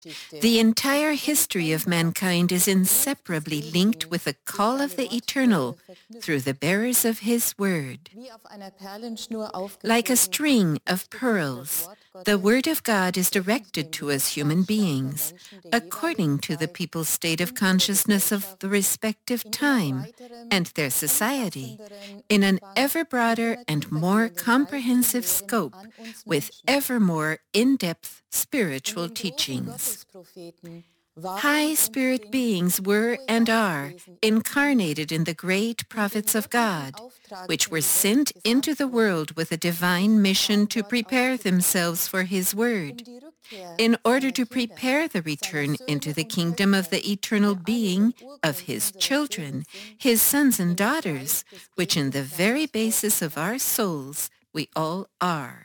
The entire history of mankind is inseparably linked with the call of the Eternal through the bearers of His Word. Like a string of pearls, the Word of God is directed to us human beings, according to the people's state of consciousness of the respective time and their society, in an ever broader and more comprehensive scope, with ever more in-depth spiritual teachings. High spirit beings were and are incarnated in the great prophets of God, which were sent into the world with a divine mission to prepare themselves for His Word, in order to prepare the return into the kingdom of the eternal being of His children, His sons and daughters, which in the very basis of our souls we all are.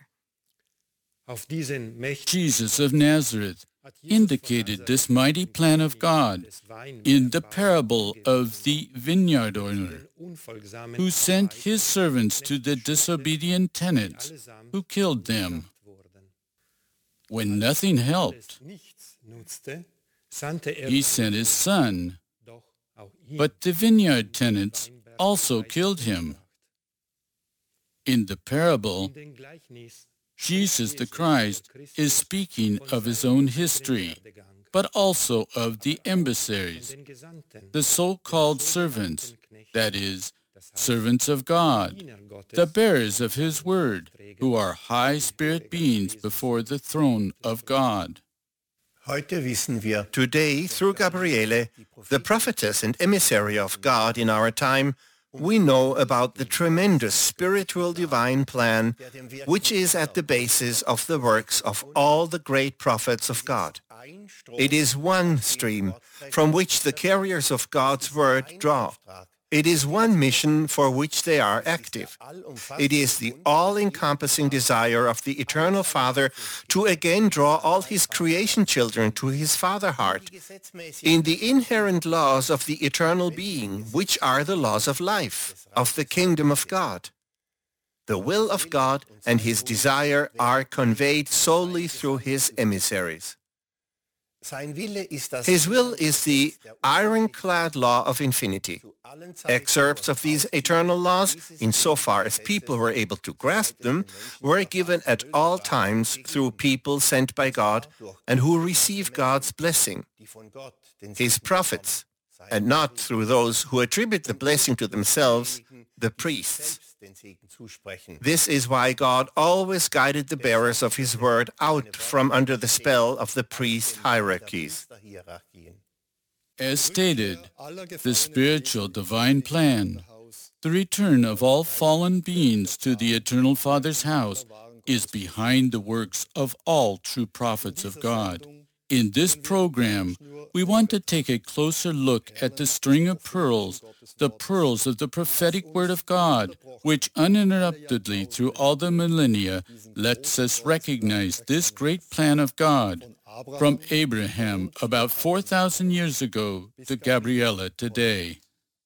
Jesus of Nazareth indicated this mighty plan of God in the parable of the vineyard owner, who sent his servants to the disobedient tenants, who killed them. When nothing helped, he sent his son, but the vineyard tenants also killed him. In the parable, Jesus the Christ is speaking of his own history, but also of the emissaries, the so-called servants, that is, servants of God, the bearers of His Word, who are high spirit beings before the throne of God. Today, through Gabriele, the prophetess and emissary of God in our time, we know about the tremendous spiritual divine plan which is at the basis of the works of all the great prophets of God. It is one stream from which the carriers of God's word draw. It is one mission for which they are active. It is the all-encompassing desire of the Eternal Father to again draw all His creation children to His Father heart in the inherent laws of the eternal being, which are the laws of life, of the kingdom of God. The will of God and His desire are conveyed solely through His emissaries. His will is the ironclad law of infinity. Excerpts of these eternal laws, insofar as people were able to grasp them, were given at all times through people sent by God and who receive God's blessing, His prophets, and not through those who attribute the blessing to themselves, the priests. This is why God always guided the bearers of His word out from under the spell of the priest hierarchies. As stated, the spiritual divine plan, the return of all fallen beings to the Eternal Father's house, is behind the works of all true prophets of God. In this program, we want to take a closer look at the string of pearls, the pearls of the prophetic Word of God, which uninterruptedly through all the millennia lets us recognize this great plan of God, from Abraham about 4,000 years ago to Gabriele today.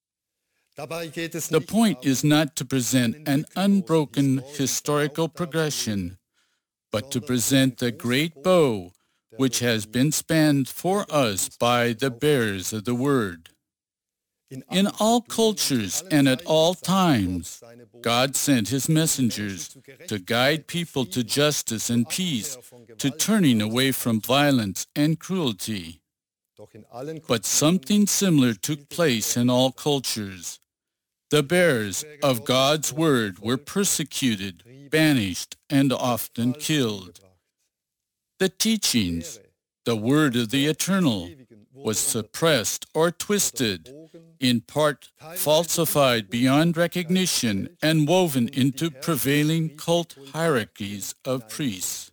The point is not to present an unbroken historical progression, but to present the great bow which has been spanned for us by the bearers of the Word. In all cultures and at all times, God sent His messengers to guide people to justice and peace, to turning away from violence and cruelty. But something similar took place in all cultures. The bearers of God's Word were persecuted, banished, and often killed. The teachings, the Word of the Eternal, was suppressed or twisted, in part falsified beyond recognition and woven into prevailing cult hierarchies of priests.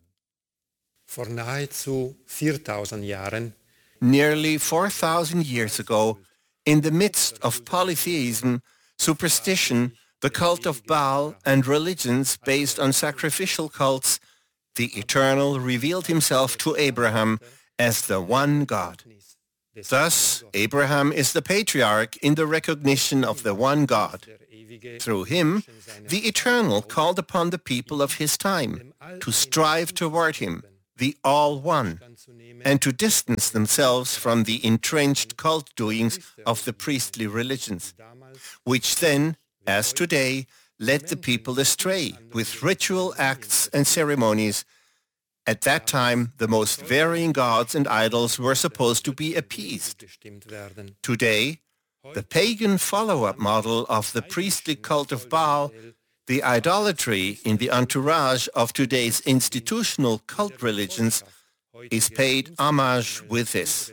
Nearly 4,000 years ago, in the midst of polytheism, superstition, the cult of Baal, and religions based on sacrificial cults, the Eternal revealed Himself to Abraham as the one God. Thus, Abraham is the patriarch in the recognition of the one God. Through him, the Eternal called upon the people of his time to strive toward Him, the All One, and to distance themselves from the entrenched cult doings of the priestly religions, which then, as today, led the people astray with ritual acts and ceremonies. At that time, the most varying gods and idols were supposed to be appeased. Today, the pagan follow-up model of the priestly cult of Baal, the idolatry in the entourage of today's institutional cult religions, is paid homage with this.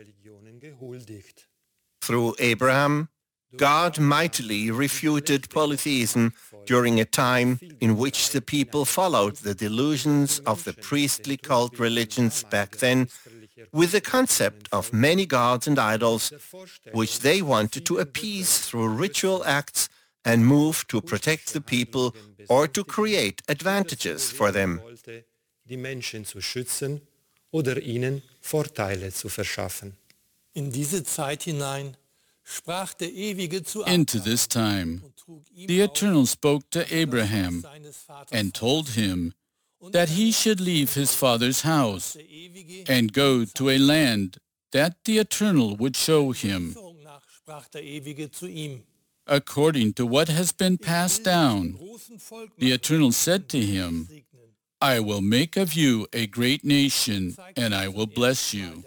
Through Abraham, God mightily refuted polytheism during a time in which the people followed the delusions of the priestly cult religions back then, with the concept of many gods and idols, which they wanted to appease through ritual acts and move to protect the people or to create advantages for them. Die Menschen zu schützen oder ihnen Vorteile zu verschaffen. In diese Zeit hinein sprach der Ewige zu Into this time, the Eternal spoke to Abraham and told him that he should leave his father's house and go to a land that the Eternal would show him. According to what has been passed down, the Eternal said to him, I will make of you a great nation, and I will bless you.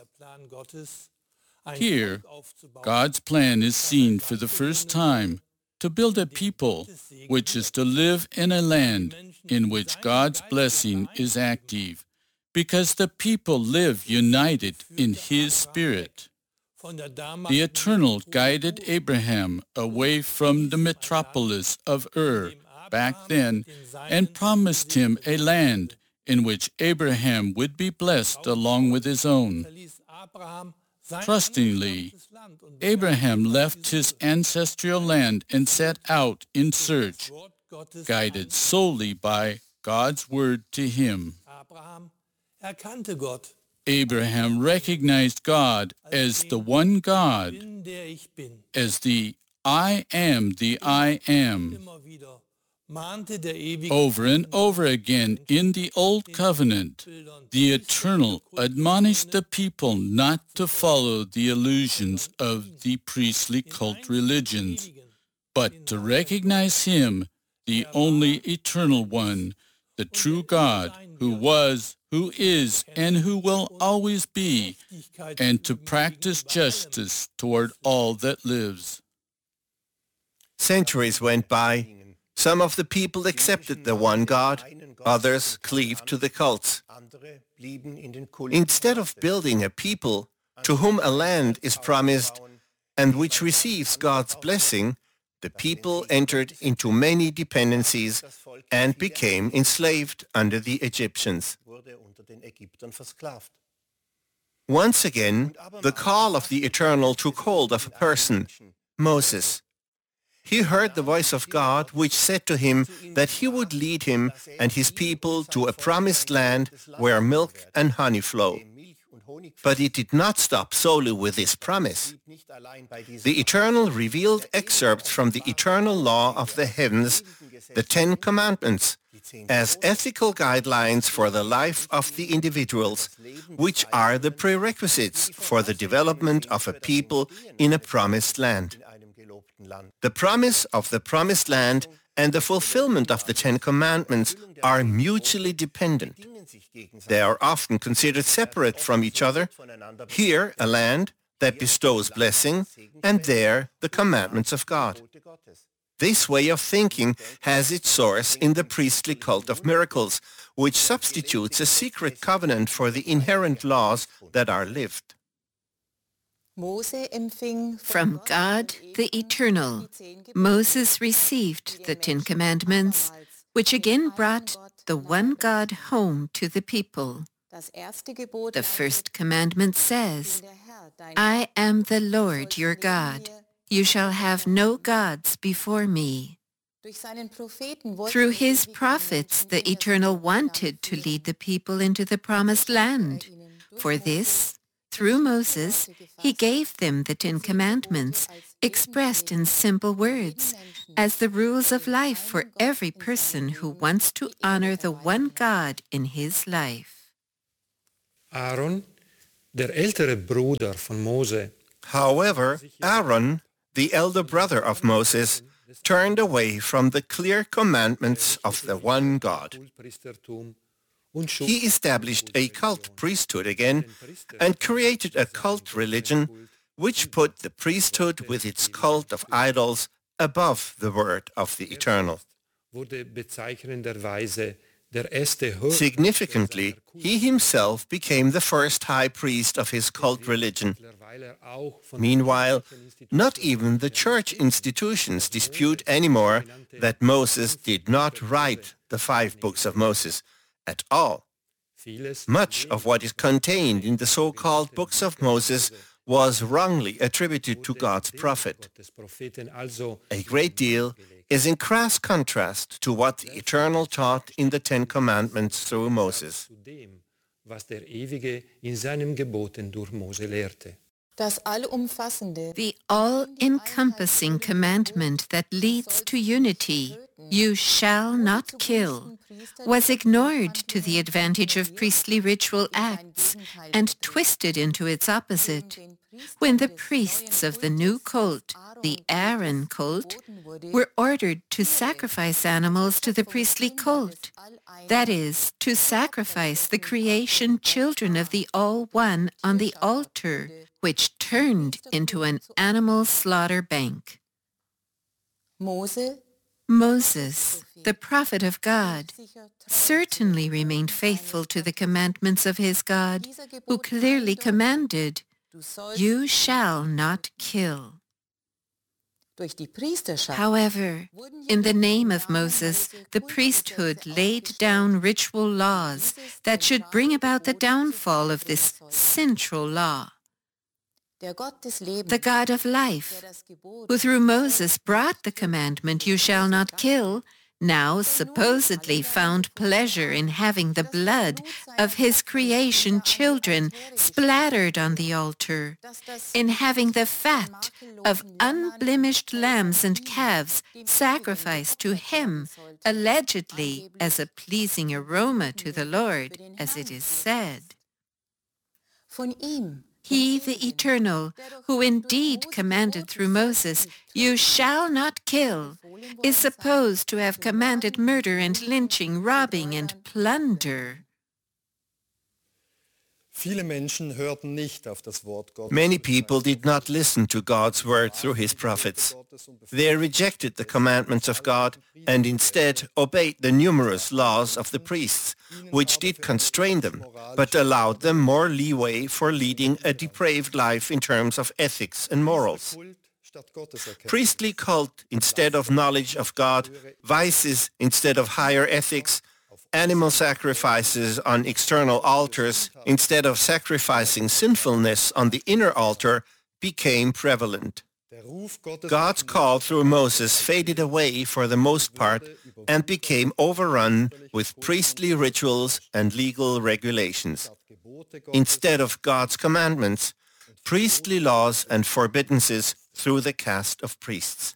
Here, God's plan is seen for the first time to build a people which is to live in a land in which God's blessing is active, because the people live united in His Spirit. The Eternal guided Abraham away from the metropolis of Ur back then and promised him a land in which Abraham would be blessed along with his own. Trustingly, Abraham left his ancestral land and set out in search, guided solely by God's word to him. Abraham recognized God as the one God, as the I am the I am. Over and over again in the Old Covenant, the Eternal admonished the people not to follow the illusions of the priestly cult religions, but to recognize Him, the only Eternal One, the true God, who was, who is, and who will always be, and to practice justice toward all that lives. Centuries went by. Some of the people accepted the one God, others cleaved to the cults. Instead of building a people to whom a land is promised and which receives God's blessing, the people entered into many dependencies and became enslaved under the Egyptians. Once again, the call of the Eternal took hold of a person, Moses. He heard the voice of God, which said to him that he would lead him and his people to a promised land where milk and honey flow. But it did not stop solely with this promise. The Eternal revealed excerpts from the eternal law of the heavens, the Ten Commandments, as ethical guidelines for the life of the individuals, which are the prerequisites for the development of a people in a promised land. The promise of the promised land and the fulfillment of the Ten Commandments are mutually dependent. They are often considered separate from each other. Here, a land that bestows blessing, and there, the commandments of God. This way of thinking has its source in the priestly cult of miracles, which substitutes a secret covenant for the inherent laws that are lived. From God, the Eternal, Moses received the Ten Commandments, which again brought the one God home to the people. The first commandment says, I am the Lord your God. You shall have no gods before me. Through his prophets, the Eternal wanted to lead the people into the promised land. For this, through Moses, he gave them the Ten Commandments, expressed in simple words, as the rules of life for every person who wants to honor the one God in his life. Aaron, der ältere Bruder von Mose, However, Aaron, the elder brother of Moses, turned away from the clear commandments of the one God. He established a cult priesthood again and created a cult religion which put the priesthood with its cult of idols above the word of the Eternal. Significantly, he himself became the first high priest of his cult religion. Meanwhile, not even the church institutions dispute anymore that Moses did not write the 5 books of Moses at all. Much of what is contained in the so-called books of Moses was wrongly attributed to God's prophet. A great deal is in crass contrast to what the Eternal taught in the 10 Commandments through Moses. The all-encompassing commandment that leads to unity, "You shall not kill," was ignored to the advantage of priestly ritual acts and twisted into its opposite. When the priests of the new cult, the Aaron cult, were ordered to sacrifice animals to the priestly cult, that is, to sacrifice the creation children of the All-One on the altar, which turned into an animal slaughter bank. Moses, the prophet of God, certainly remained faithful to the commandments of his God, who clearly commanded, "You shall not kill." However, in the name of Moses, the priesthood laid down ritual laws that should bring about the downfall of this central law. The God of life, who through Moses brought the commandment, "You shall not kill," now supposedly found pleasure in having the blood of his creation children splattered on the altar, in having the fat of unblemished lambs and calves sacrificed to him, allegedly as a pleasing aroma to the Lord, as it is said. He, the Eternal, who indeed commanded through Moses, "You shall not kill," is supposed to have commanded murder and lynching, robbing and plunder. Many people did not listen to God's word through his prophets. They rejected the commandments of God and instead obeyed the numerous laws of the priests, which did constrain them, but allowed them more leeway for leading a depraved life in terms of ethics and morals. Priestly cult instead of knowledge of God, vices instead of higher ethics, animal sacrifices on external altars instead of sacrificing sinfulness on the inner altar became prevalent. God's call through Moses faded away for the most part and became overrun with priestly rituals and legal regulations. Instead of God's commandments, priestly laws and forbiddances through the caste of priests.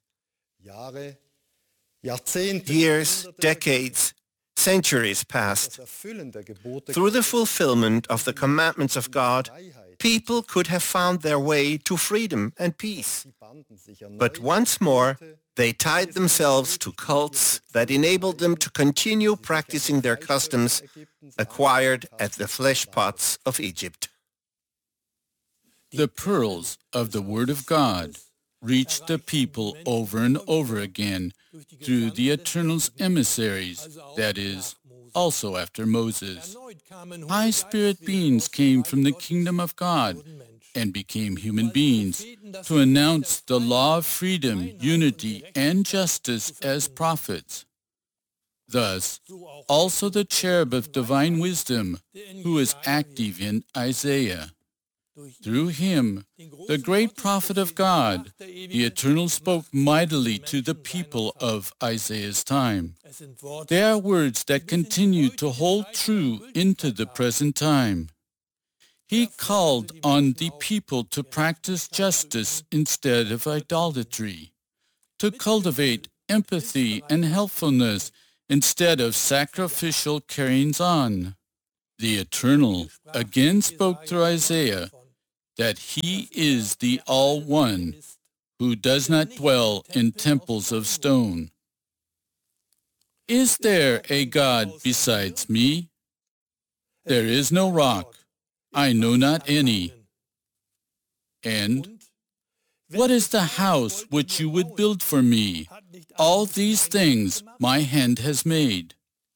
Years, decades, centuries passed. Through the fulfillment of the commandments of God, people could have found their way to freedom and peace. But once more, they tied themselves to cults that enabled them to continue practicing their customs acquired at the flesh pots of Egypt. The pearls of the Word of God reached the people over and over again through the Eternal's emissaries, that is, also after Moses. High spirit beings came from the kingdom of God and became human beings to announce the law of freedom, unity, and justice as prophets. Thus, also the cherub of divine wisdom, who is active in Isaiah. Through him, the great prophet of God, the Eternal spoke mightily to the people of Isaiah's time. They are words that continue to hold true into the present time. He called on the people to practice justice instead of idolatry, to cultivate empathy and helpfulness instead of sacrificial carryings-on. The Eternal again spoke through Isaiah that he is the All-One, who does not dwell in temples of stone. Is there a God besides me? There is no rock, I know not any. And what is the house which you would build for me? All these things my hand has made.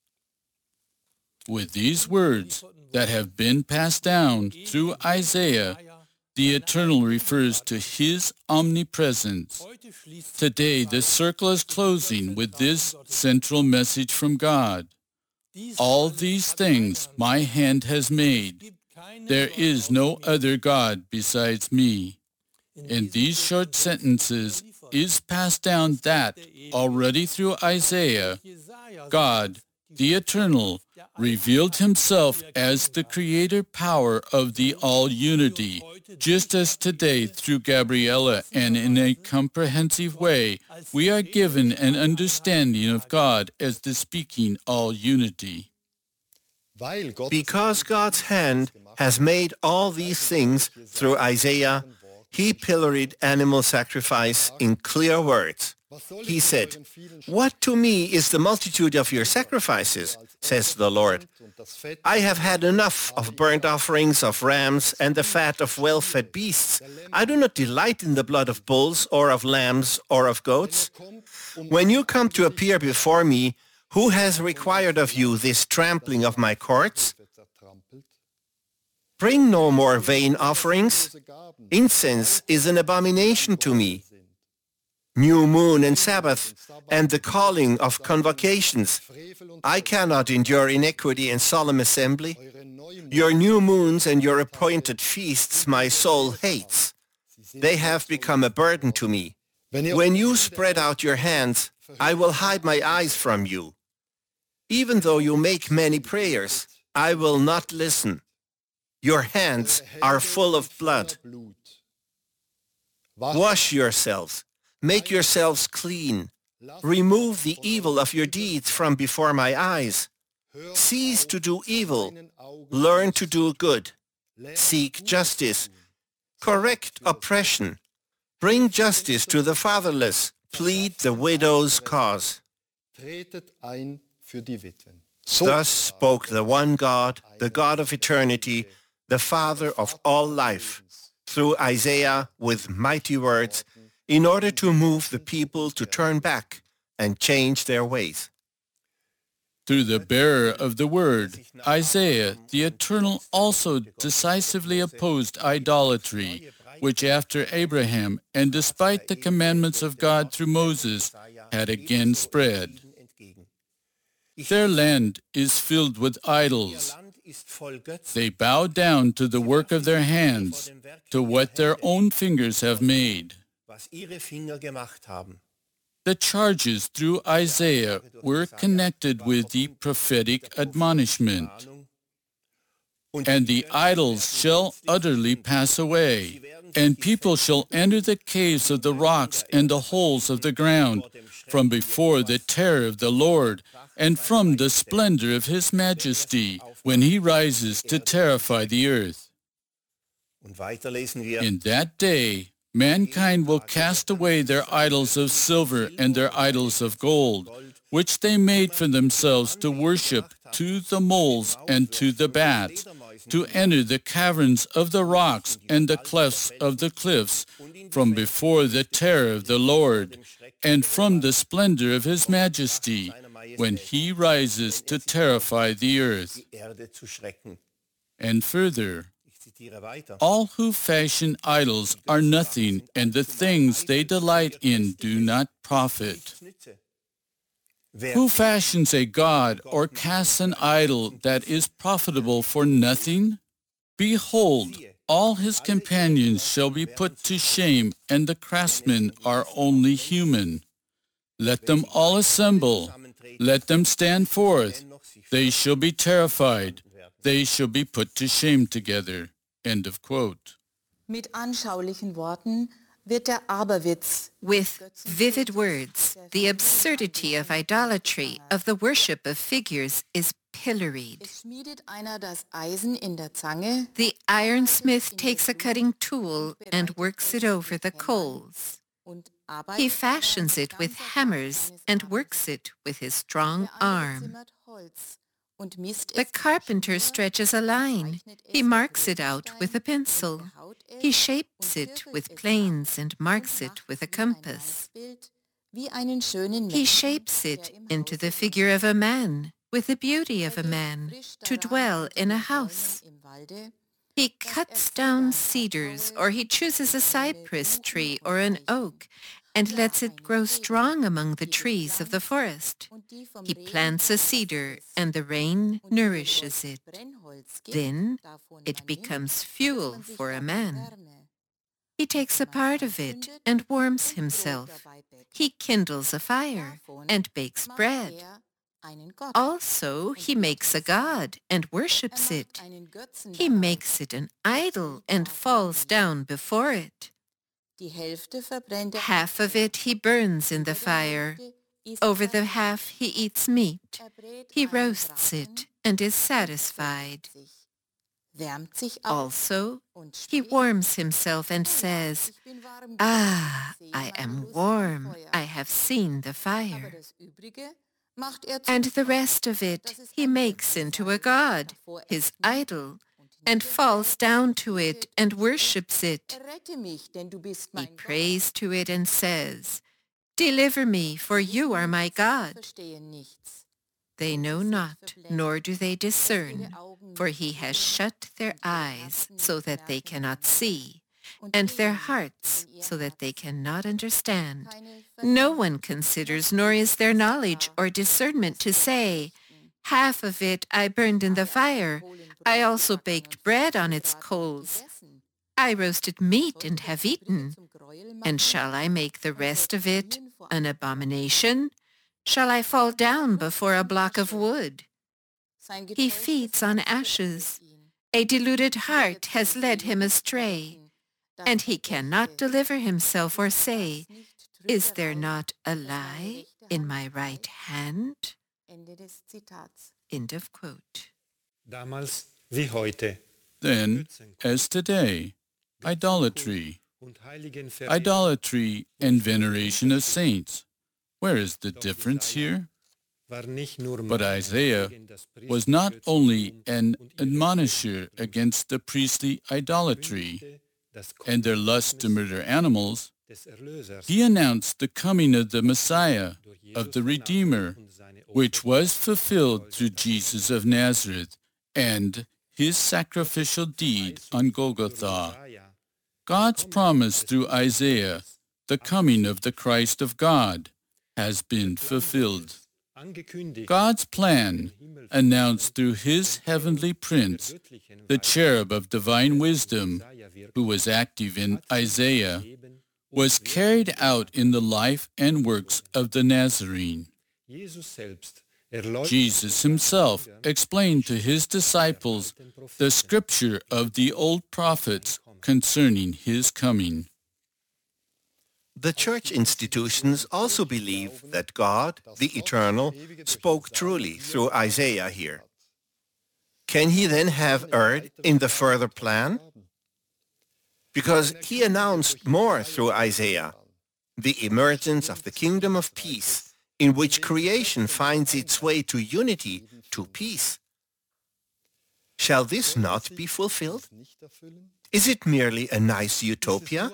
With these words that have been passed down through Isaiah, the Eternal refers to his omnipresence. Today, the circle is closing with this central message from God. All these things my hand has made. There is no other God besides me. In these short sentences is passed down that, already through Isaiah, God, the Eternal, revealed himself as the creator power of the all-unity, just as today through Gabriella and in a comprehensive way, we are given an understanding of God as the speaking all-unity. Because God's hand has made all these things through Isaiah, he pilloried animal sacrifice in clear words. He said, "What to me is the multitude of your sacrifices, says the Lord. I have had enough of burnt offerings of rams and the fat of well-fed beasts. I do not delight in the blood of bulls or of lambs or of goats. When you come to appear before me, who has required of you this trampling of my courts? Bring no more vain offerings. Incense is an abomination to me. New moon and Sabbath, and the calling of convocations. I cannot endure iniquity and solemn assembly. Your new moons and your appointed feasts my soul hates. They have become a burden to me. When you spread out your hands, I will hide my eyes from you. Even though you make many prayers, I will not listen. Your hands are full of blood. Wash yourselves. Make yourselves clean. Remove the evil of your deeds from before my eyes. Cease to do evil. Learn to do good. Seek justice. Correct oppression. Bring justice to the fatherless. Plead the widow's cause. Thus spoke the one God, the God of eternity, the Father of all life, through Isaiah with mighty words, in order to move the people to turn back and change their ways. Through the bearer of the word, Isaiah, the Eternal also decisively opposed idolatry, which after Abraham, and despite the commandments of God through Moses, had again spread. Their land is filled with idols. They bow down to the work of their hands, to what their own fingers have made. The charges through Isaiah were connected with the prophetic admonishment. And the idols shall utterly pass away, and people shall enter the caves of the rocks and the holes of the ground, from before the terror of the Lord, and from the splendor of his majesty, when he rises to terrify the earth. In that day, mankind will cast away their idols of silver and their idols of gold, which they made for themselves to worship, to the moles and to the bats, to enter the caverns of the rocks and the clefts of the cliffs, from before the terror of the Lord, and from the splendor of his majesty, when he rises to terrify the earth. And further, all who fashion idols are nothing, and the things they delight in do not profit. Who fashions a god or casts an idol that is profitable for nothing? Behold, all his companions shall be put to shame, and the craftsmen are only human. Let them all assemble. Let them stand forth. They shall be terrified. They shall be put to shame together. End of quote. Mit anschaulichen Worten With vivid words, the absurdity of idolatry, of the worship of figures, is pilloried. The ironsmith takes a cutting tool and works it over the coals. He fashions it with hammers and works it with his strong arm. The carpenter stretches a line. He marks it out with a pencil. He shapes it with planes and marks it with a compass. He shapes it into the figure of a man, with the beauty of a man, to dwell in a house. He cuts down cedars, or he chooses a cypress tree or an oak, and lets it grow strong among the trees of the forest. He plants a cedar, and the rain nourishes it. Then it becomes fuel for a man. He takes a part of it and warms himself. He kindles a fire and bakes bread. Also, he makes a god and worships it. He makes it an idol and falls down before it. Half of it he burns in the fire. Over the half he eats meat. He roasts it and is satisfied. Also, he warms himself and says, "Ah, I am warm. I have seen the fire." And the rest of it he makes into a god, his idol, and falls down to it and worships it. He prays to it and says, "Deliver me, for you are my God." They know not, nor do they discern, for he has shut their eyes so that they cannot see, and their hearts so that they cannot understand. No one considers, nor is there knowledge or discernment to say, "Half of it I burned in the fire. I also baked bread on its coals. I roasted meat and have eaten. And shall I make the rest of it an abomination? Shall I fall down before a block of wood?" He feeds on ashes. A deluded heart has led him astray, and he cannot deliver himself or say, "Is there not a lie in my right hand?" End of quote. Damals wie heute. Then, as today, idolatry and veneration of saints. Where is the difference here? But Isaiah was not only an admonisher against the priestly idolatry and their lust to murder animals, he announced the coming of the Messiah, of the Redeemer, which was fulfilled through Jesus of Nazareth and his sacrificial deed on Golgotha. God's promise through Isaiah, the coming of the Christ of God, has been fulfilled. God's plan, announced through his heavenly prince, the cherub of divine wisdom, who was active in Isaiah, was carried out in the life and works of the Nazarene. Jesus himself explained to his disciples the scripture of the old prophets concerning his coming. The church institutions also believe that God, the Eternal, spoke truly through Isaiah here. Can he then have erred in the further plan? Because he announced more through Isaiah, the emergence of the kingdom of peace, in which creation finds its way to unity, to peace. Shall this not be fulfilled? Is it merely a nice utopia?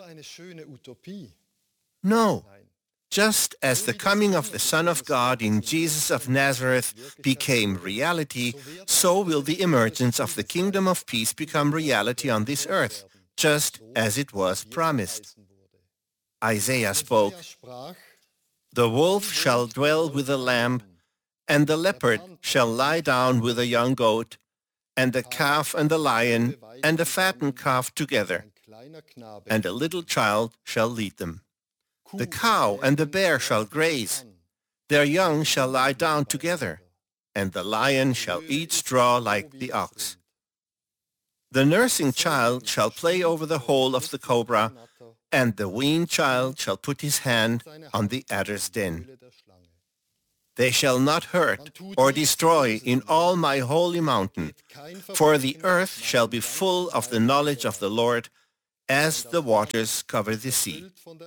No. Just as the coming of the Son of God in Jesus of Nazareth became reality, so will the emergence of the kingdom of peace become reality on this earth, just as it was promised. Isaiah spoke, "The wolf shall dwell with the lamb, and the leopard shall lie down with a young goat, and the calf and the lion and the fattened calf together, and a little child shall lead them. The cow and the bear shall graze, their young shall lie down together, and the lion shall eat straw like the ox. The nursing child shall play over the hole of the cobra, and the weaned child shall put his hand on the adder's den. They shall not hurt or destroy in all my holy mountain, for the earth shall be full of the knowledge of the Lord, as the waters cover the sea.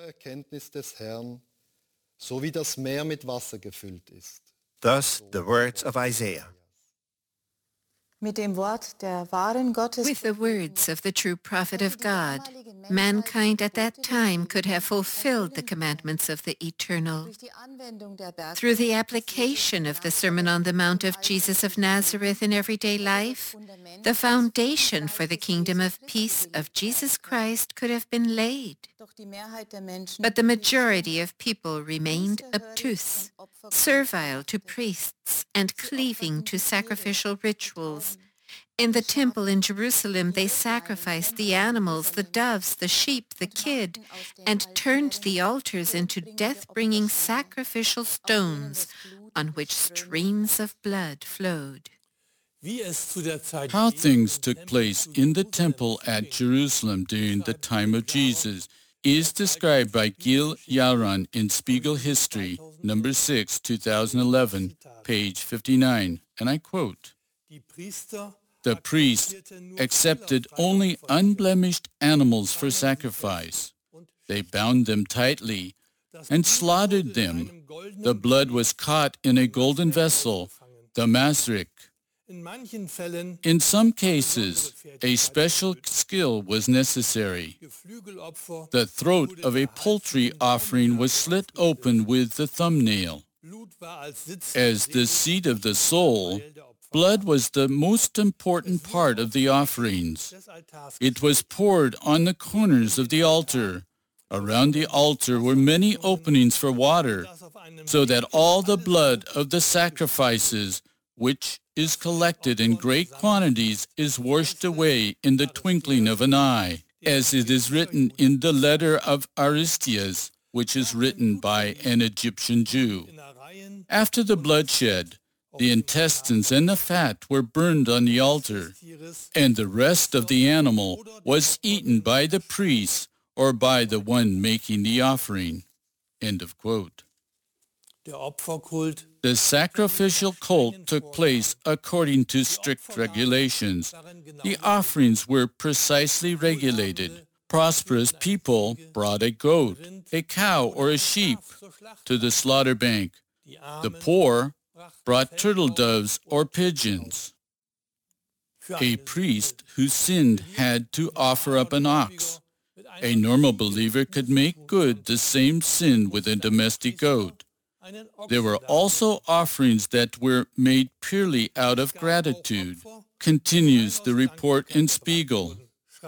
Thus the words of Isaiah. With the words of the true prophet of God, mankind at that time could have fulfilled the commandments of the Eternal. Through the application of the Sermon on the Mount of Jesus of Nazareth in everyday life, the foundation for the kingdom of peace of Jesus Christ could have been laid. But the majority of people remained obtuse, servile to priests, and cleaving to sacrificial rituals. In the temple in Jerusalem, they sacrificed the animals, the doves, the sheep, the kid, and turned the altars into death-bringing sacrificial stones on which streams of blood flowed. How things took place in the temple at Jerusalem during the time of Jesus is described by Gil Yaron in Spiegel History, number 6, 2011, page 59, and I quote, "The priests accepted only unblemished animals for sacrifice. They bound them tightly and slaughtered them. The blood was caught in a golden vessel, the masrik. In some cases, a special skill was necessary. The throat of a poultry offering was slit open with the thumbnail. As the seat of the soul, blood was the most important part of the offerings. It was poured on the corners of the altar. Around the altar were many openings for water, so that all the blood of the sacrifices, which is collected in great quantities, is washed away in the twinkling of an eye, as it is written in the letter of Aristeas, which is written by an Egyptian Jew. After the bloodshed, the intestines and the fat were burned on the altar, and the rest of the animal was eaten by the priests or by the one making the offering." End of quote. The sacrificial cult took place according to strict regulations. The offerings were precisely regulated. Prosperous people brought a goat, a cow, or a sheep to the slaughter bank. The poor brought turtle doves or pigeons. A priest who sinned had to offer up an ox. A normal believer could make good the same sin with a domestic goat. There were also offerings that were made purely out of gratitude, continues the report in Spiegel.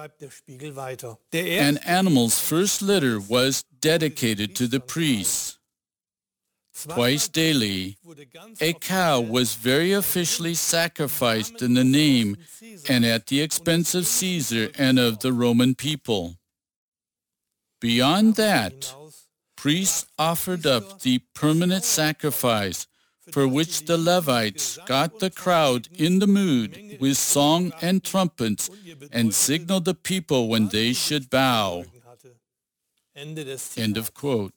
An animal's first litter was dedicated to the priests. Twice daily, a cow was very officially sacrificed in the name and at the expense of Caesar and of the Roman people. Beyond that, priests offered up the permanent sacrifice, for which the Levites got the crowd in the mood with song and trumpets and signaled the people when they should bow. End of quote.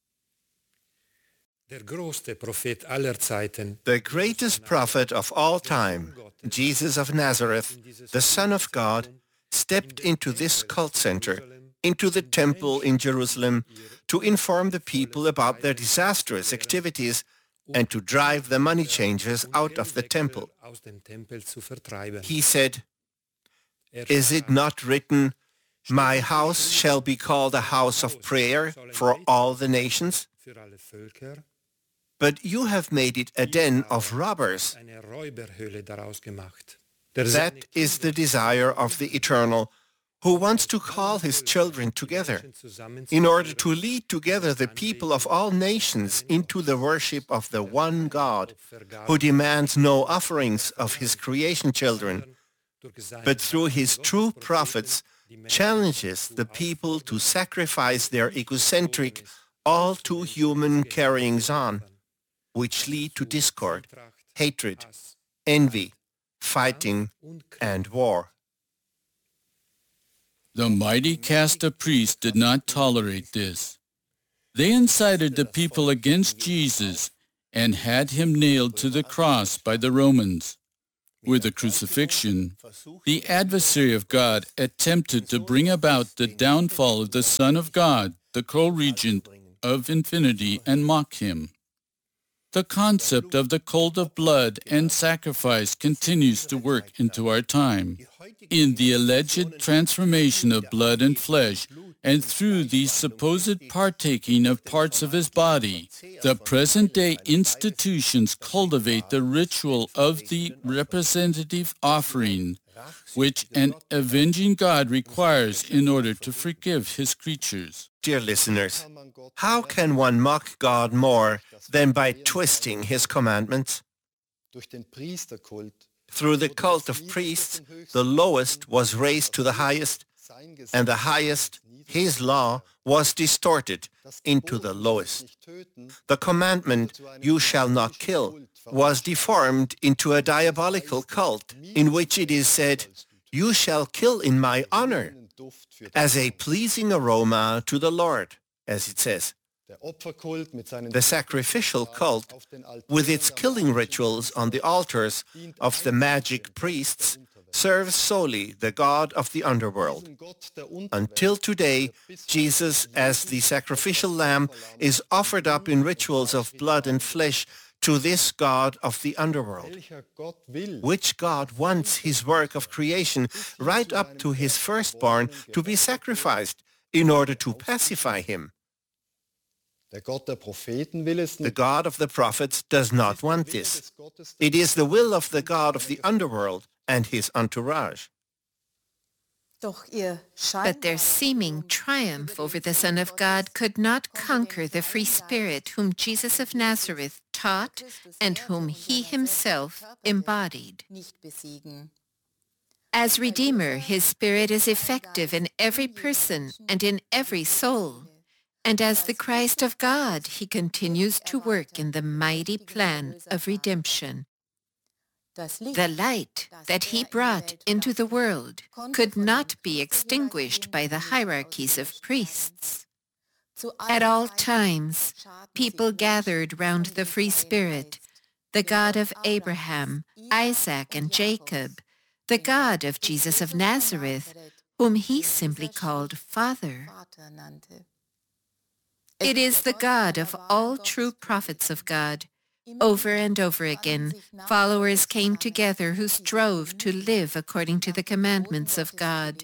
The greatest prophet of all time, Jesus of Nazareth, the Son of God, stepped into this cult center, into the temple in Jerusalem, to inform the people about their disastrous activities and to drive the money changers out of the temple. He said, "Is it not written, 'My house shall be called a house of prayer for all the nations'? But you have made it a den of robbers." That is the desire of the Eternal, who wants to call his children together in order to lead together the people of all nations into the worship of the one God, who demands no offerings of his creation children, but through his true prophets challenges the people to sacrifice their egocentric, all too human carryings-on, which lead to discord, hatred, envy, fighting, and war. The mighty caste of priests did not tolerate this. They incited the people against Jesus and had him nailed to the cross by the Romans. With the crucifixion, the adversary of God attempted to bring about the downfall of the Son of God, the co-regent of infinity, and mock him. The concept of the cult of blood and sacrifice continues to work into our time. In the alleged transformation of blood and flesh, and through the supposed partaking of parts of his body, the present-day institutions cultivate the ritual of the representative offering, which an avenging God requires in order to forgive his creatures. Dear listeners, how can one mock God more than by twisting his commandments? Through the cult of priests, the lowest was raised to the highest, and the highest, his law, was distorted into the lowest. The commandment, "You shall not kill," was deformed into a diabolical cult in which it is said, "You shall kill in my honor," as a pleasing aroma to the Lord, as it says. The sacrificial cult, with its killing rituals on the altars of the magic priests, serves solely the god of the underworld. Until today, Jesus, as the sacrificial lamb, is offered up in rituals of blood and flesh to this god of the underworld. Which God wants his work of creation right up to his firstborn to be sacrificed in order to pacify him. The God of the prophets does not want this. It is the will of the god of the underworld and his entourage. But their seeming triumph over the Son of God could not conquer the free spirit whom Jesus of Nazareth taught and whom he himself embodied. As Redeemer, his Spirit is effective in every person and in every soul. And as the Christ of God, he continues to work in the mighty plan of redemption. The light that he brought into the world could not be extinguished by the hierarchies of priests. At all times, people gathered round the free Spirit, the God of Abraham, Isaac, and Jacob, the God of Jesus of Nazareth, whom he simply called Father. It is the God of all true prophets of God. Over and over again, followers came together who strove to live according to the commandments of God.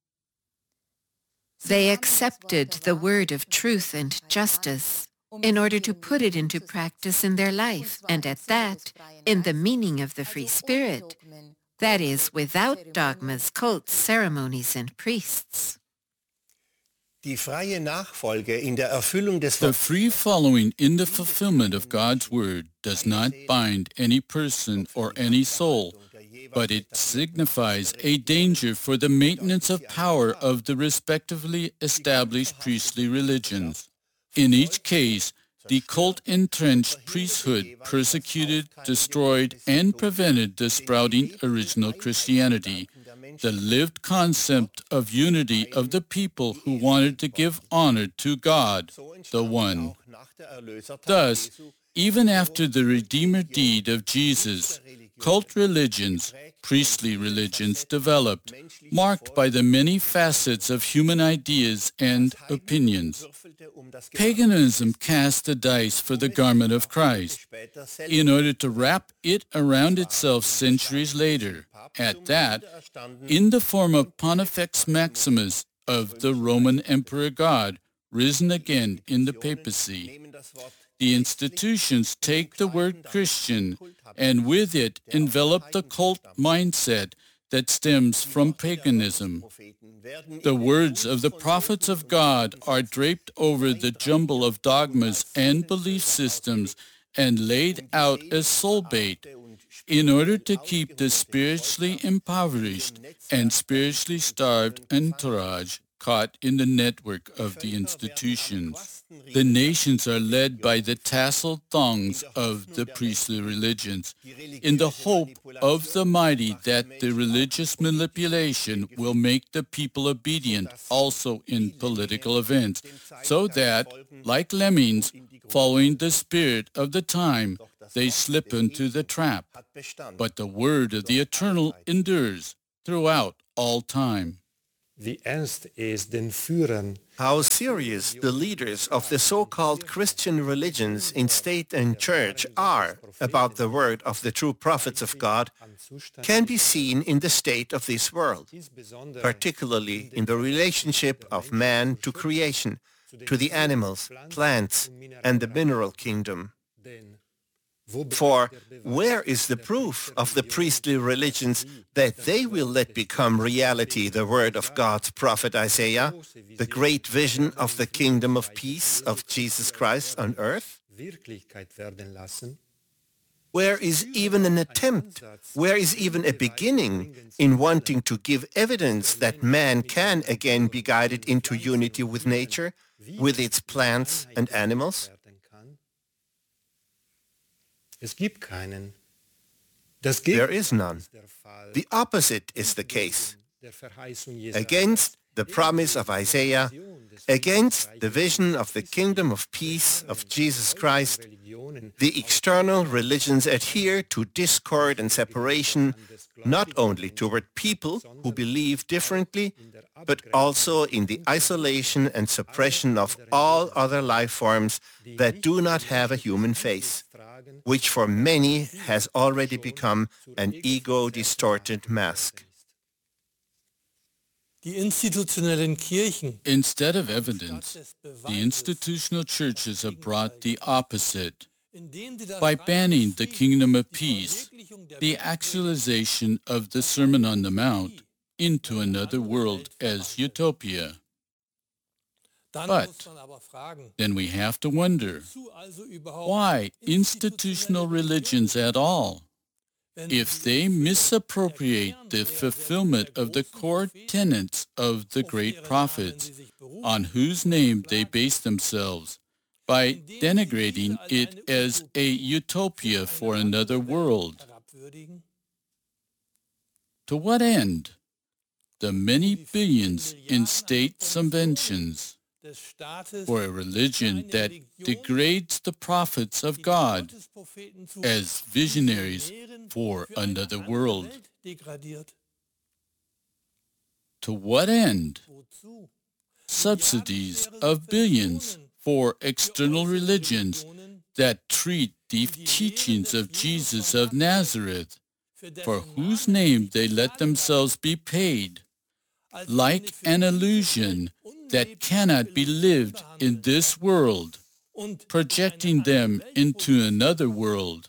They accepted the word of truth and justice in order to put it into practice in their life, and at that, in the meaning of the free spirit, that is, without dogmas, cults, ceremonies, and priests. The free following in the fulfillment of God's word does not bind any person or any soul, but it signifies a danger for the maintenance of power of the respectively established priestly religions. In each case, the cult-entrenched priesthood persecuted, destroyed, and prevented the sprouting original Christianity, the lived concept of unity of the people who wanted to give honor to God, the One. Thus, even after the Redeemer deed of Jesus, cult religions, priestly religions developed, marked by the many facets of human ideas and opinions. Paganism cast the dice for the garment of Christ, in order to wrap it around itself centuries later, at that, in the form of Pontifex Maximus of the Roman Emperor God, risen again in the papacy. The institutions take the word Christian and with it envelop the cult mindset that stems from paganism. The words of the prophets of God are draped over the jumble of dogmas and belief systems and laid out as soul bait in order to keep the spiritually impoverished and spiritually starved entourage caught in the network of the institutions. The nations are led by the tasseled thongs of the priestly religions, in the hope of the mighty that the religious manipulation will make the people obedient also in political events, so that, like lemmings, following the spirit of the time, they slip into the trap. But the word of the Eternal endures throughout all time. How serious the leaders of the so-called Christian religions in state and church are about the word of the true prophets of God can be seen in the state of this world, particularly in the relationship of man to creation, to the animals, plants, and the mineral kingdom. For where is the proof of the priestly religions that they will let become reality the word of God's prophet Isaiah, the great vision of the kingdom of peace of Jesus Christ on earth? Where is even an attempt, where is even a beginning in wanting to give evidence that man can again be guided into unity with nature, with its plants and animals? There is none. The opposite is the case. Against the promise of Isaiah, against the vision of the kingdom of peace of Jesus Christ, the external religions adhere to discord and separation, not only toward people who believe differently, but also in the isolation and suppression of all other life forms that do not have a human face, which for many has already become an ego-distorted mask. Instead of evidence, the institutional churches have brought the opposite. By banning the kingdom of peace, the actualization of the Sermon on the Mount, into another world as utopia. But then we have to wonder, why institutional religions at all? If they misappropriate the fulfillment of the core tenets of the great prophets, on whose name they base themselves, by denigrating it as a utopia for another world. To what end? The many billions in state subventions for a religion that degrades the prophets of God as visionaries for another world. To what end? Subsidies of billions for external religions that treat the teachings of Jesus of Nazareth, for whose name they let themselves be paid, like an illusion that cannot be lived in this world, projecting them into another world.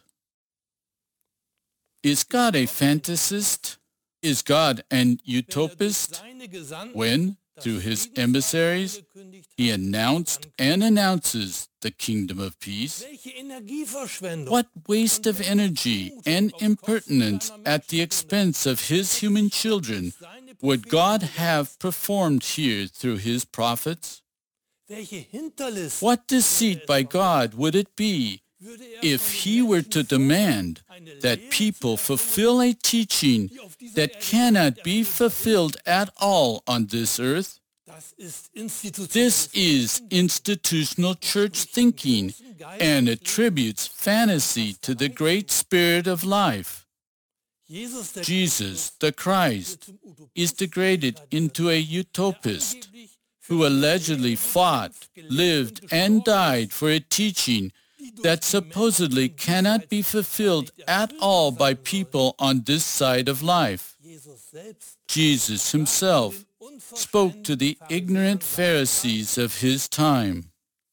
Is God a fantasist? Is God an utopist? When, through his emissaries, he announced and announces the kingdom of peace? What waste of energy and impertinence at the expense of his human children would God have performed here through his prophets? What deceit by God would it be if he were to demand that people fulfill a teaching that cannot be fulfilled at all on this earth? This is institutional church thinking and attributes fantasy to the great spirit of life. Jesus, the Christ, is degraded into a utopist who allegedly fought, lived, and died for a teaching that supposedly cannot be fulfilled at all by people on this side of life. Jesus himself spoke to the ignorant Pharisees of his time.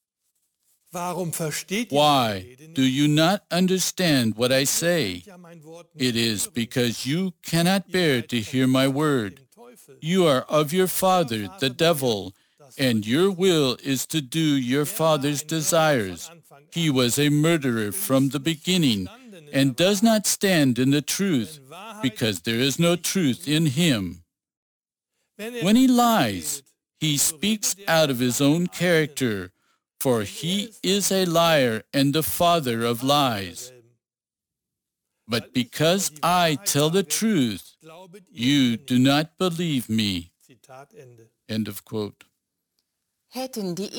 Why do you not understand what I say? It is because you cannot bear to hear my word. You are of your father, the devil, and your will is to do your father's desires. He was a murderer from the beginning and does not stand in the truth, because there is no truth in him. When he lies, He speaks out of his own character, for he is a liar and the father of lies. But because I tell the truth, you do not believe me." End of quote. If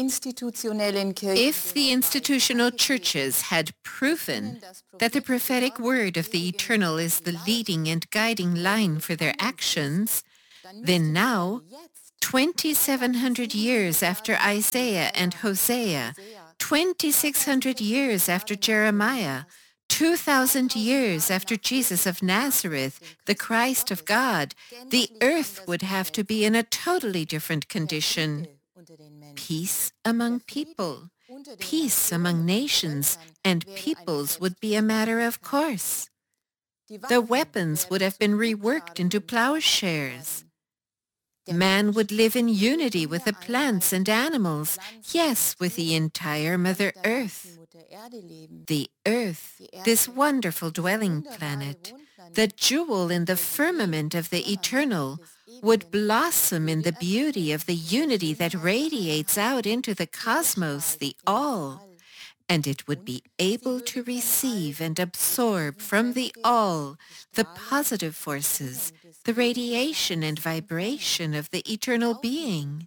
the institutional churches had proven that the prophetic word of the Eternal is the leading and guiding line for their actions, then now, 2,700 years after Isaiah and Hosea, 2,600 years after Jeremiah, 2,000 years after Jesus of Nazareth, the Christ of God, the earth would have to be in a totally different condition. Peace among people, peace among nations and peoples would be a matter of course. The weapons would have been reworked into plowshares. Man would live in unity with the plants and animals, yes, with the entire Mother Earth. The Earth, this wonderful dwelling planet, the jewel in the firmament of the Eternal, would blossom in the beauty of the unity that radiates out into the cosmos, the all, and it would be able to receive and absorb from the all the positive forces, the radiation and vibration of the eternal being.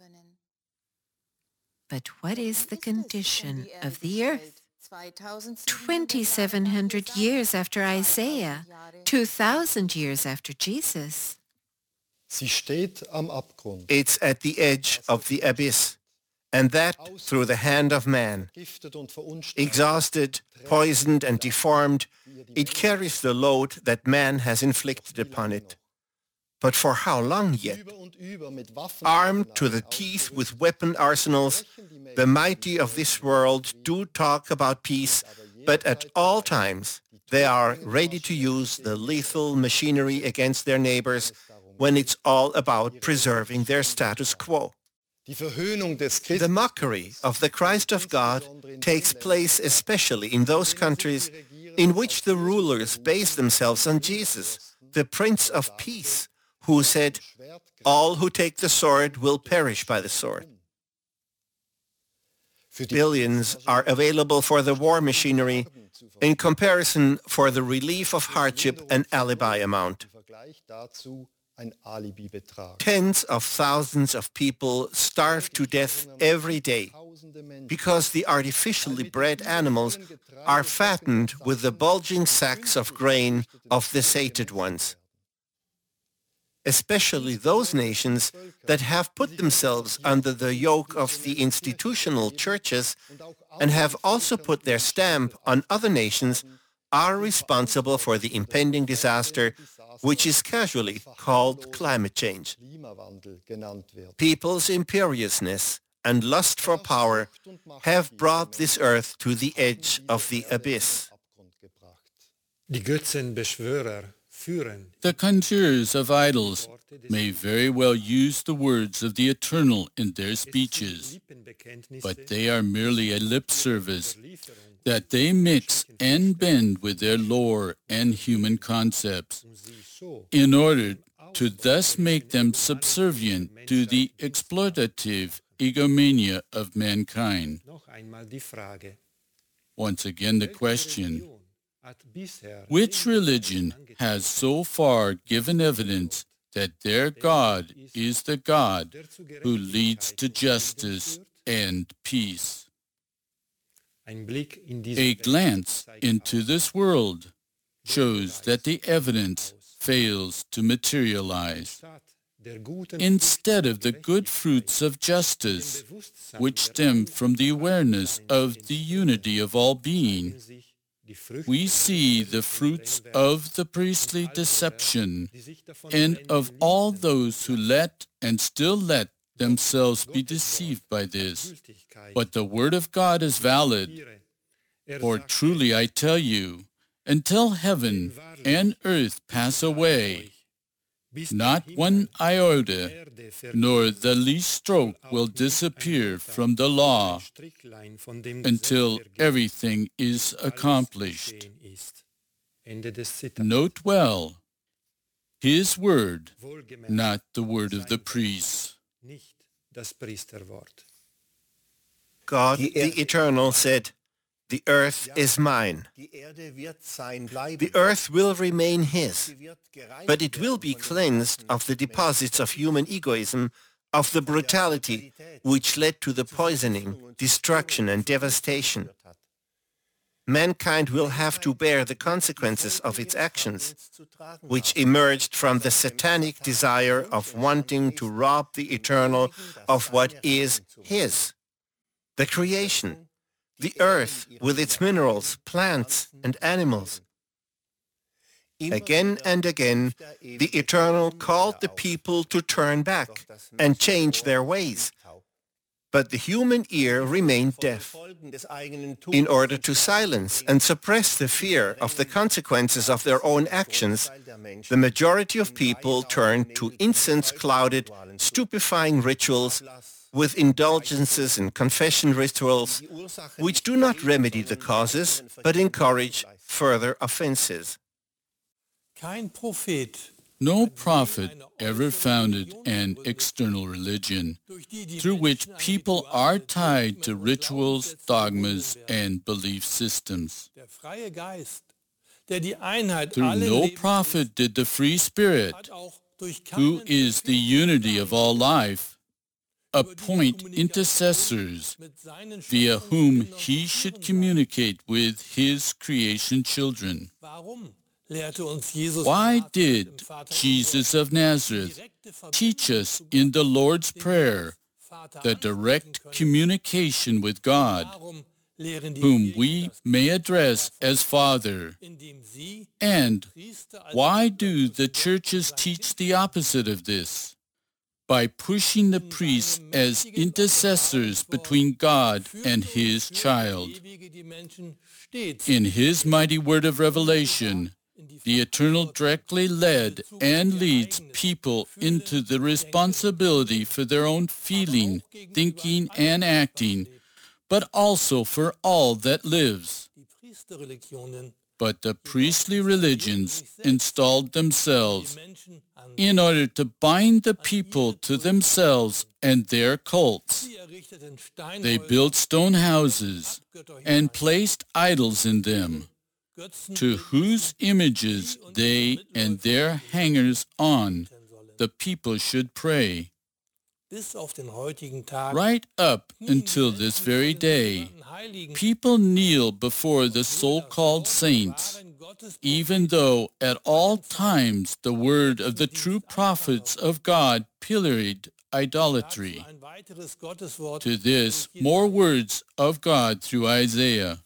But what is the condition of the earth? 2,700 years after Isaiah, 2,000 years after Jesus. It's at the edge of the abyss, and that through the hand of man. Exhausted, poisoned, and deformed, it carries the load that man has inflicted upon it. But for how long yet? Armed to the teeth with weapon arsenals, the mighty of this world do talk about peace, but at all times they are ready to use the lethal machinery against their neighbors when it's all about preserving their status quo. The mockery of the Christ of God takes place especially in those countries in which the rulers base themselves on Jesus, the Prince of Peace, who said, "All who take the sword will perish by the sword." Billions are available for the war machinery. In comparison, for the relief of hardship, an alibi amount. Tens of thousands of people starve to death every day because the artificially bred animals are fattened with the bulging sacks of grain of the sated ones. Especially those nations that have put themselves under the yoke of the institutional churches and have also put their stamp on other nations are responsible for the impending disaster, which is casually called climate change. People's imperiousness and lust for power have brought this earth to the edge of the abyss. The conjurers of idols may very well use the words of the Eternal in their speeches, but they are merely a lip service that they mix and bend with their lore and human concepts in order to thus make them subservient to the exploitative egomania of mankind. Once again, the question: which religion has so far given evidence that their God is the God who leads to justice and peace? A glance into this world shows that the evidence fails to materialize. Instead of the good fruits of justice, which stem from the awareness of the unity of all being, we see the fruits of the priestly deception and of all those who let and still let themselves be deceived by this. But the word of God is valid, for truly I tell you, until heaven and earth pass away, not one iota nor the least stroke will disappear from the law until everything is accomplished. Note well, His word, not the word of the priests. das Priesterwort. God, the Eternal, said, "The earth is mine." The earth will remain his, but it will be cleansed of the deposits of human egoism, of the brutality which led to the poisoning, destruction, and devastation. Mankind will have to bear the consequences of its actions, which emerged from the satanic desire of wanting to rob the Eternal of what is his. The creation, the earth with its minerals, plants, and animals. Again and again, the Eternal called the people to turn back and change their ways. But the human ear remained deaf. In order to silence and suppress the fear of the consequences of their own actions, the majority of people turned to incense-clouded, stupefying rituals with indulgences and confession rituals, which do not remedy the causes, but encourage further offenses. No prophet ever founded an external religion through which people are tied to rituals, dogmas, and belief systems. Through no prophet did the free Spirit, who is the unity of all life, appoint intercessors via whom he should communicate with his creation children. Why did Jesus of Nazareth teach us in the Lord's Prayer the direct communication with God, whom we may address as Father? And why do the churches teach the opposite of this? By pushing the priests as intercessors between God and his child. In his mighty word of revelation, the Eternal directly led and leads people into the responsibility for their own feeling, thinking, and acting, but also for all that lives. But the priestly religions installed themselves in order to bind the people to themselves and their cults. They built stone houses and placed idols in them, to whose images they and their hangers-on the people should pray. Right up until this very day, people kneel before the so-called saints, even though at all times the word of the true prophets of God pilloried idolatry. To this, more words of God through Isaiah.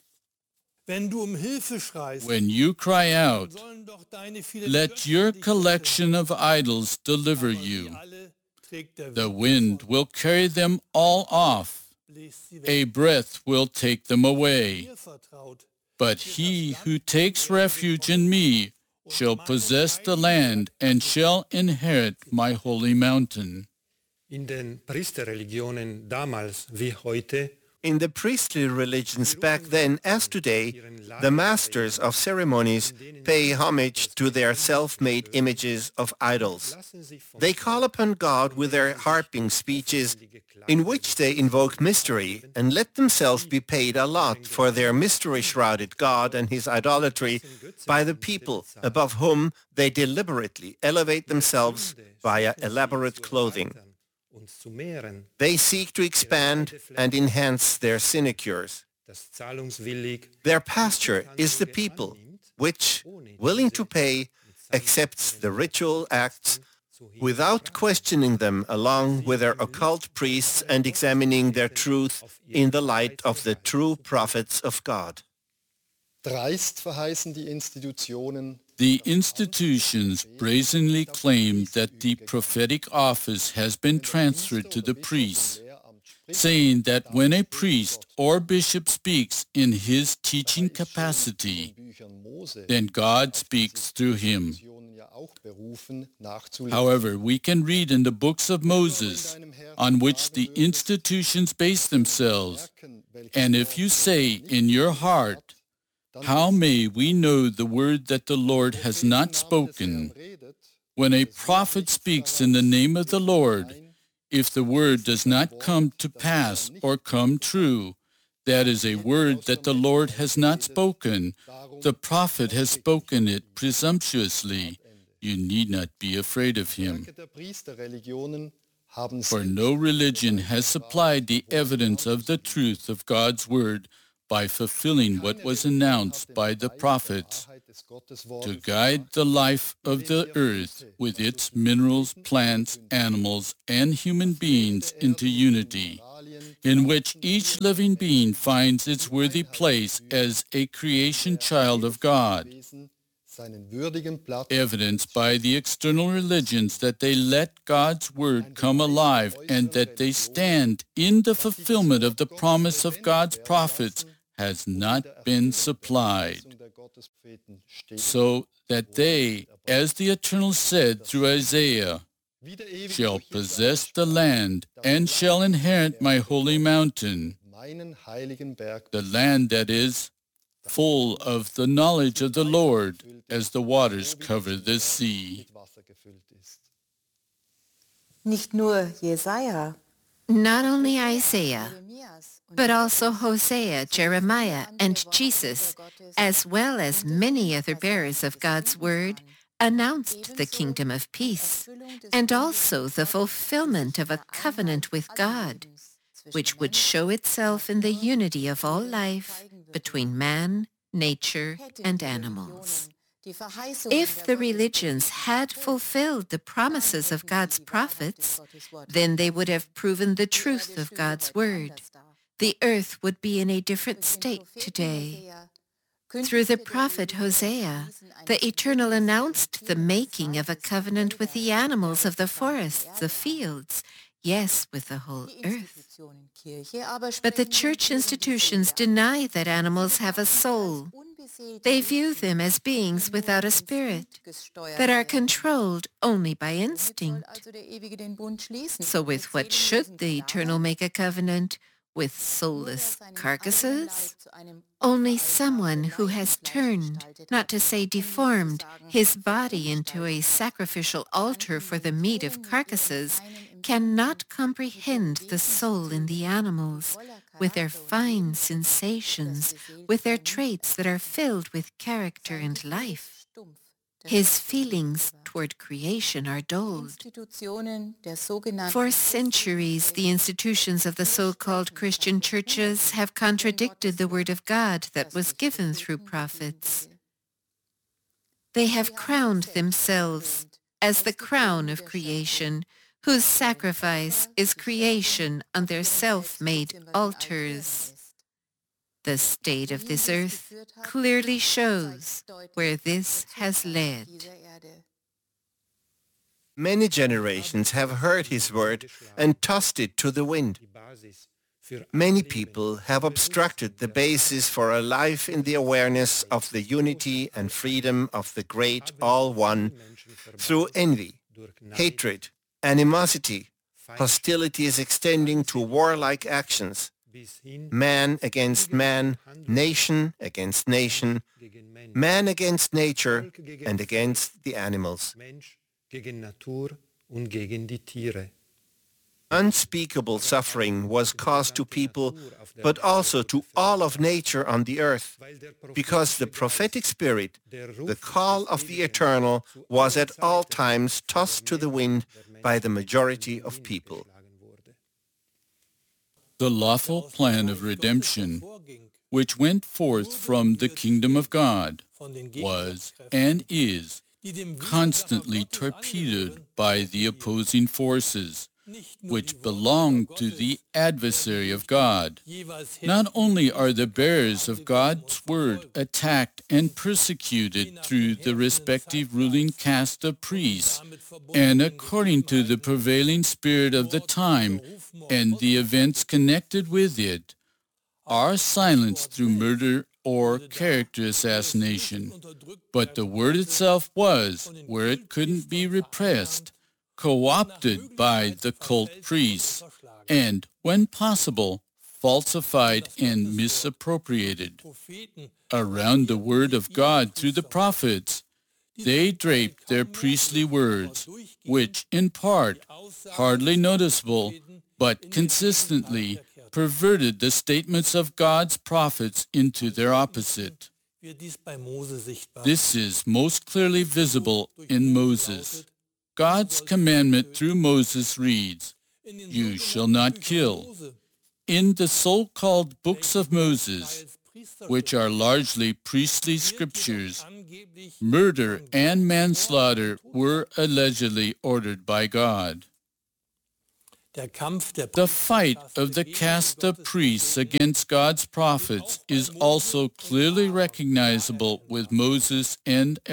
When you cry out, let your collection of idols deliver you. The wind will carry them all off. A breath will take them away. But he who takes refuge in me shall possess the land and shall inherit my holy mountain. In den Priesterreligionen damals wie heute In the priestly religions back then as today, the masters of ceremonies pay homage to their self-made images of idols. They call upon God with their harping speeches, in which they invoke mystery and let themselves be paid a lot for their mystery-shrouded God and his idolatry by the people above whom they deliberately elevate themselves via elaborate clothing. They seek to expand and enhance their sinecures. Their pasture is the people, which, willing to pay, accepts the ritual acts without questioning them along with their occult priests and examining their truth in the light of the true prophets of God. Dreist verheißen die Institutionen. The institutions brazenly claim that the prophetic office has been transferred to the priests, saying that when a priest or bishop speaks in his teaching capacity, then God speaks through him. However, we can read in the books of Moses, on which the institutions base themselves, and if you say in your heart, how may we know the word that the Lord has not spoken? When a prophet speaks in the name of the Lord, If the word does not come to pass or come true, that is a word that the Lord has not spoken. The prophet has spoken it presumptuously. You need not be afraid of him. For no religion has supplied the evidence of the truth of God's word by fulfilling what was announced by the prophets, to guide the life of the earth with its minerals, plants, animals, and human beings into unity, in which each living being finds its worthy place as a creation child of God, evidenced by the external religions that they let God's word come alive and that they stand in the fulfillment of the promise of God's prophets has not been supplied, so that they, as the Eternal said through Isaiah, shall possess the land and shall inherit my holy mountain, the land that is full of the knowledge of the Lord as the waters cover the sea. Nicht nur Jesaja, Not only Isaiah, but also Hosea, Jeremiah, and Jesus, as well as many other bearers of God's word, announced the kingdom of peace, and also the fulfillment of a covenant with God, which would show itself in the unity of all life between man, nature, and animals. If the religions had fulfilled the promises of God's prophets, then they would have proven the truth of God's word. The earth would be in a different state today. Through the prophet Hosea, the Eternal announced the making of a covenant with the animals of the forests, the fields, yes, with the whole earth. But the church institutions deny that animals have a soul. They view them as beings without a spirit, that are controlled only by instinct. So with what should the Eternal make a covenant? With soulless carcasses? Only someone who has turned, not to say deformed, his body into a sacrificial altar for the meat of carcasses cannot comprehend the soul in the animals, with their fine sensations, with their traits that are filled with character and life. His feelings toward creation are dulled. For centuries, the institutions of the so-called Christian churches have contradicted the word of God that was given through prophets. They have crowned themselves as the crown of creation, whose sacrifice is creation on their self-made altars. The state of this earth clearly shows where this has led. Many generations have heard his word and tossed it to the wind. Many people have obstructed the basis for a life in the awareness of the unity and freedom of the great All-One through envy, hatred, animosity, hostilities extending to warlike actions, man against man, nation against nation, man against nature and against the animals. Unspeakable suffering was caused to people, but also to all of nature on the earth, because the prophetic spirit, the call of the Eternal, was at all times tossed to the wind by the majority of people. The lawful plan of redemption, which went forth from the kingdom of God, was and is constantly torpedoed by the opposing forces, which belong to the adversary of God. Not only are the bearers of God's word attacked and persecuted through the respective ruling caste of priests, and according to the prevailing spirit of the time and the events connected with it, are silenced through murder or character assassination, but the word itself was, where it couldn't be repressed, co-opted by the cult priests, and, when possible, falsified and misappropriated. Around the word of God through the prophets, They draped their priestly words, which in part, hardly noticeable, but consistently perverted the statements of God's prophets into their opposite. This is most clearly visible in Moses. God's commandment through Moses reads, "You shall not kill." In the so-called books of Moses, which are largely priestly scriptures, murder and manslaughter were allegedly ordered by God. The fight of the caste of priests against God's prophets is also clearly recognizable with Moses and